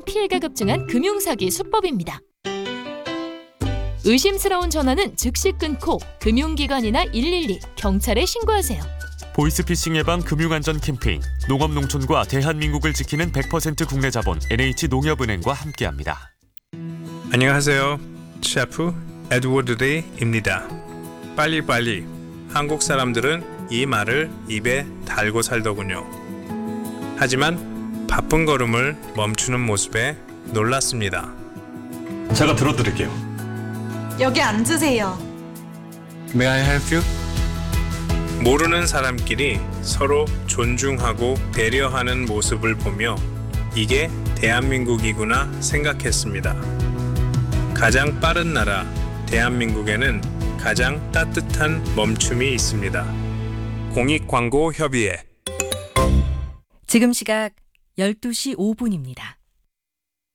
피해가 급증한 금융사기 수법입니다. 의심스러운 전화는 즉시 끊고 금융기관이나 112, 경찰에 신고하세요. 보이스피싱 예방 금융안전 캠페인 농업농촌과 대한민국을 지키는 100% 국내 자본 NH농협은행과 함께합니다. 안녕하세요. 셰프 에드워드 레이입니다. 빨리빨리. 한국 사람들은 이 말을 입에 달고 살더군요. 하지만 바쁜 걸음을 멈추는 모습에 놀랐습니다. 제가 들어드릴게요. 여기 앉으세요. May I help you? 모르는 사람끼리 서로 존중하고 배려하는 모습을 보며 이게 대한민국이구나 생각했습니다. 가장 빠른 나라 대한민국에는 가장 따뜻한 멈춤이 있습니다. 공익광고협의회. 지금 시각 12시 5분입니다.